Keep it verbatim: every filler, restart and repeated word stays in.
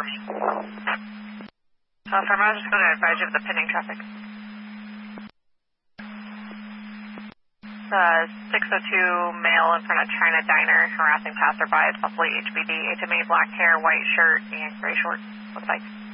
Uh, from I was just going to advise you of the pending traffic. Uh, six oh two male in front of China Diner harassing passerby, possibly H B D, H M A, black hair, white shirt, and gray shorts. Looks like.